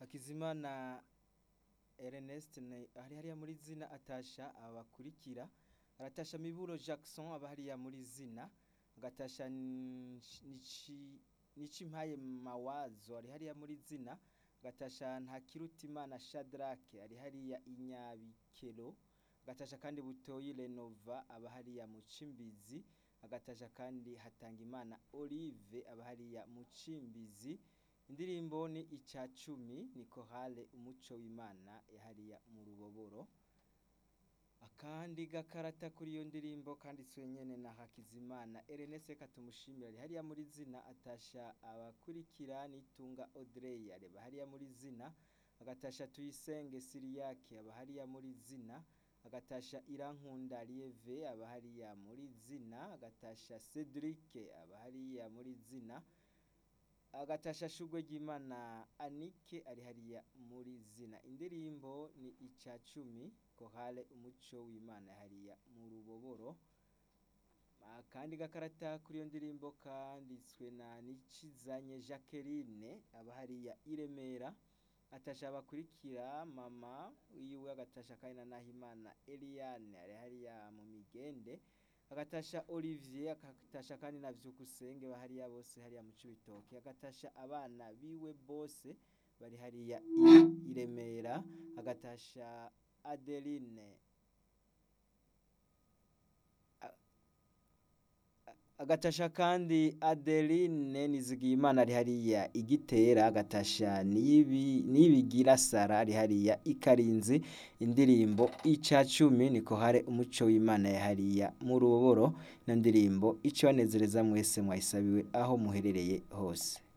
Hakizimana Ernest ari hariya muri zina atasha abakurikira, aratasha Miburo Jackson aba hariya muri zina, agatasha Nicimpaye Mawazo ari hariya muri zina, agatasha Ntakirutimana Shadrack ari hariya Inyabikero, agatasha kandi Butoyi Renova aba hariya mu Cimbizi, agatasha kandi Hatangimana Olive aba hariya mu Cimbizi. Indirimbo ni ica 10 ni Chorale Umuco w'Imana hariya mu Ruboboro. Akandi gakarata kuri iyo ndirimbo kanditswe nyene na Hakizimana Ernest Katumushimira ari hariya muri zina, atasha abakurikira Nitunga Audrey ari hariya muri zina, agatasha Tuyisenge Siriake aba hariya muri zina, agatasha Irankunda Lieve aba hariya muri zina, agatasha Cedric aba hariya muri zina, agatasha Shugwe ry'Imana Anike ari hariya muri zina. Indirimbo ni ica 10 Chorale Umuco w'Imana hariya mu Ruboboro. Akandi gakarata kuri iyo ndirimbo kanditswe na Nicizanye Jacqueline aba hariya Iremera, atasha abakurikira mama wiwe, agatasha kandi na Nahimana Eliane ari hariya mu Migende, agatasha Olivier, agatasha kandi na Vyukusenge bahariya bose hariya mu Cibitoke, agatasha abana biwe bose bari hariya Iremera, agatasha Adeline, agatasha kandi Adeline Nizigiyimana ari hariya Igitera, agatasha Nibigira Sara ari hariya Ikarinzi. Indirimbo ica 10 ni Chorale Umuco w'Imana hariya mu Ruboboro, na ndirimbo ico banezereza mwese mwayisabiwe aho muherereye hose.